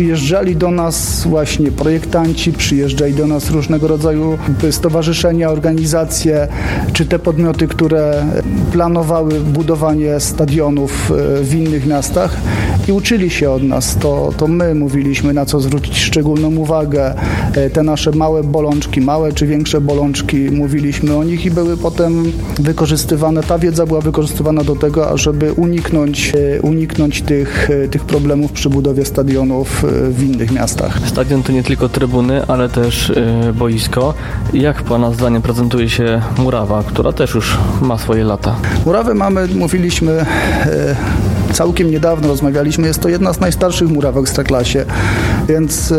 przyjeżdżali do nas właśnie projektanci, przyjeżdżali do nas różnego rodzaju stowarzyszenia, organizacje, czy te podmioty, które planowały budowanie stadionów w innych miastach i uczyli się od nas. To my mówiliśmy, na co zwrócić szczególną uwagę. Te nasze małe bolączki, małe czy większe bolączki, mówiliśmy o nich i były potem wykorzystywane. Ta wiedza była wykorzystywana do tego, ażeby uniknąć tych problemów przy budowie stadionów w innych miastach. Stadion to nie tylko trybuny, ale też boisko. Jak Pana zdaniem prezentuje się murawa, która też już ma swoje lata? Murawę mówiliśmy całkiem niedawno, rozmawialiśmy, jest to jedna z najstarszych muraw w Ekstraklasie, więc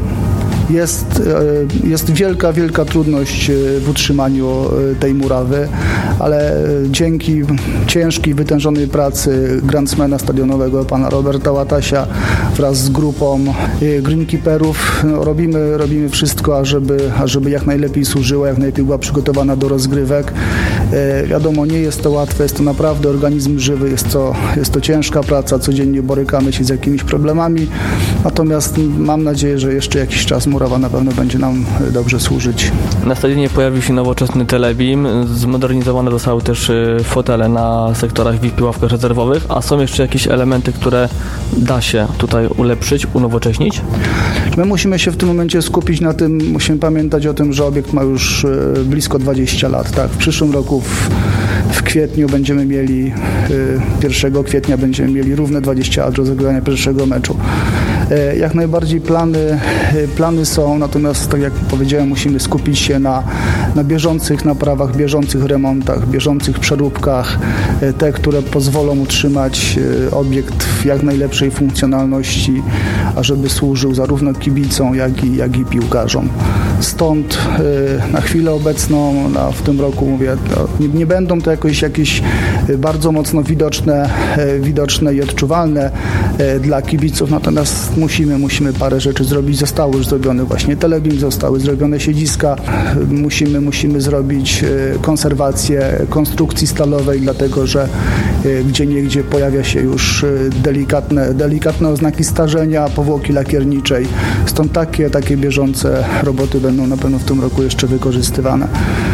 jest wielka trudność w utrzymaniu tej murawy, ale dzięki ciężkiej, wytężonej pracy grandsmana stadionowego, pana Roberta Łatasia wraz z grupą greenkeeperów robimy wszystko, ażeby jak najlepiej służyła, jak najlepiej była przygotowana do rozgrywek. Wiadomo, nie jest to łatwe, jest to naprawdę organizm żywy, jest to ciężka praca, codziennie borykamy się z jakimiś problemami, natomiast mam nadzieję, że jeszcze jakiś czas murawa na pewno będzie nam dobrze służyć. Na stadionie pojawił się nowoczesny telebim, zmodernizowane zostały też fotele na sektorach VIP i ławkach rezerwowych, a są jeszcze jakieś elementy, które da się tutaj ulepszyć, unowocześnić? My musimy się w tym momencie skupić na tym, musimy pamiętać o tym, że obiekt ma już blisko 20 lat. Tak? W przyszłym roku w kwietniu będziemy mieli, 1 kwietnia będziemy mieli równe 20 lat do zagrania pierwszego meczu. Jak najbardziej plany są, natomiast tak jak powiedziałem, musimy skupić się na bieżących naprawach, bieżących remontach, bieżących przeróbkach, te, które pozwolą utrzymać obiekt w jak najlepszej funkcjonalności, ażeby służył zarówno kibicom, jak i piłkarzom. Stąd na chwilę obecną, w tym roku mówię, nie będą to jakieś bardzo mocno widoczne i odczuwalne dla kibiców, natomiast musimy parę rzeczy zrobić. Zostały już zrobione właśnie telebim, zostały zrobione siedziska. Musimy zrobić konserwację konstrukcji stalowej, dlatego że gdzieniegdzie pojawia się już delikatne oznaki starzenia, powłoki lakierniczej. Stąd takie bieżące roboty będą na pewno w tym roku jeszcze wykorzystywane.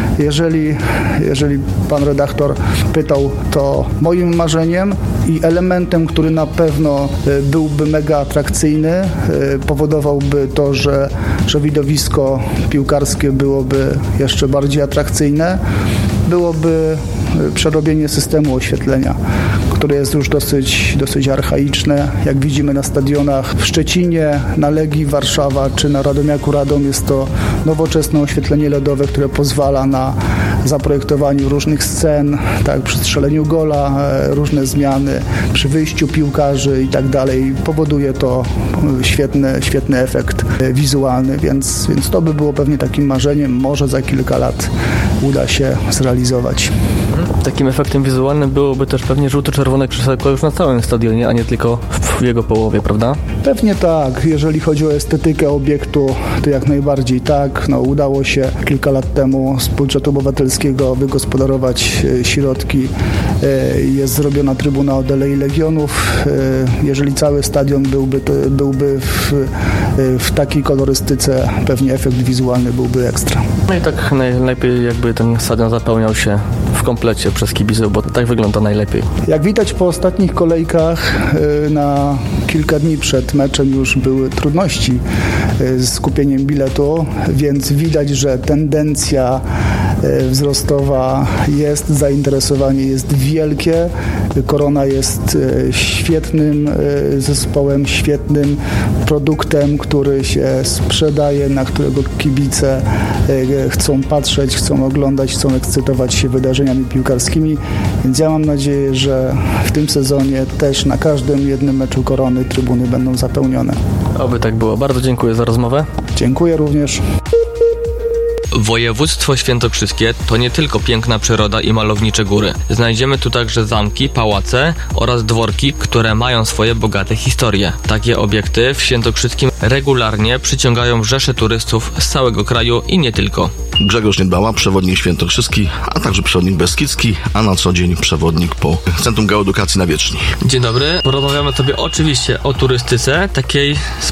Jeżeli pan redaktor pytał, to moim marzeniem i elementem, który na pewno byłby mega atrakcyjny, powodowałby to, że widowisko piłkarskie byłoby jeszcze bardziej atrakcyjne, byłoby przerobienie systemu oświetlenia, które jest już dosyć archaiczne. Jak widzimy na stadionach w Szczecinie, na Legii Warszawa czy na Radomiaku Radom, jest to nowoczesne oświetlenie LEDowe, które pozwala na zaprojektowaniu różnych scen, tak, przy strzeleniu gola, różne zmiany, przy wyjściu piłkarzy i tak dalej. Powoduje to świetny efekt wizualny, więc to by było pewnie takim marzeniem. Może za kilka lat uda się zrealizować. Takim efektem wizualnym byłoby też pewnie żółto-czerwone krzesełko już na całym stadionie, a nie tylko w jego połowie, prawda? Pewnie tak. Jeżeli chodzi o estetykę obiektu, to jak najbardziej tak. Udało się kilka lat temu z budżetu obywatelskiego wygospodarować środki. Jest zrobiona trybuna od Alei Legionów. Jeżeli cały stadion byłby w takiej kolorystyce, pewnie efekt wizualny byłby ekstra. No i tak najlepiej jakby ten stadion zapełniał się w komplecie przez kibiców, bo tak wygląda najlepiej. Jak widać po ostatnich kolejkach, na kilka dni przed meczem już były trudności z kupieniem biletu, więc widać, że tendencja wzrostowa jest, zainteresowanie jest wielkie. Korona jest świetnym zespołem, świetnym produktem, który się sprzedaje, na którego kibice chcą patrzeć, chcą oglądać, chcą ekscytować się wydarzeniami piłkarskimi, więc ja mam nadzieję, że w tym sezonie też na każdym jednym meczu Korony trybuny będą zapełnione. Oby tak było. Bardzo dziękuję za rozmowę. Dziękuję również. Województwo świętokrzyskie to nie tylko piękna przyroda i malownicze góry. Znajdziemy tu także zamki, pałace oraz dworki, które mają swoje bogate historie. Takie obiekty w Świętokrzyskim regularnie przyciągają rzesze turystów z całego kraju i nie tylko. Grzegorz Niedbała, przewodnik świętokrzyski, a także przewodnik beskidzki, a na co dzień przewodnik po Centrum Geoedukacji na Wieczni. Dzień dobry. Porozmawiamy sobie oczywiście o turystyce, takiej z